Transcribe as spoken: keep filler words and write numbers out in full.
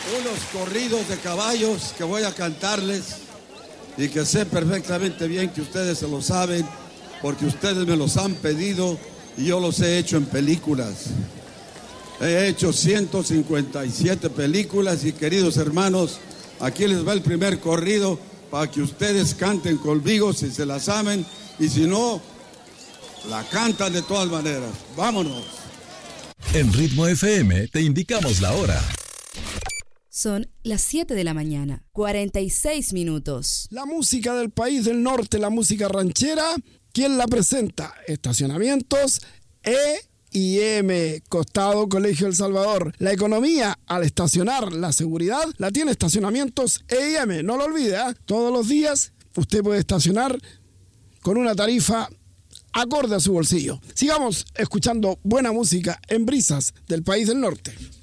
unos corridos de caballos que voy a cantarles y que sé perfectamente bien que ustedes se lo saben porque ustedes me los han pedido y yo los he hecho en películas. He hecho ciento cincuenta y siete películas y, queridos hermanos, aquí les va el primer corrido para que ustedes canten conmigo si se la saben y si no, la cantan de todas maneras. ¡Vámonos! En Ritmo F M te indicamos la hora. Son las siete de la mañana, cuarenta y seis minutos. La música del país del norte, la música ranchera, ¿quién la presenta? Estacionamientos E y M, Costado Colegio El Salvador. La economía al estacionar, la seguridad, la tiene Estacionamientos E y M. No lo olvide, ¿eh? Todos los días usted puede estacionar con una tarifa acorde a su bolsillo. Sigamos escuchando buena música en Brisas del país del norte.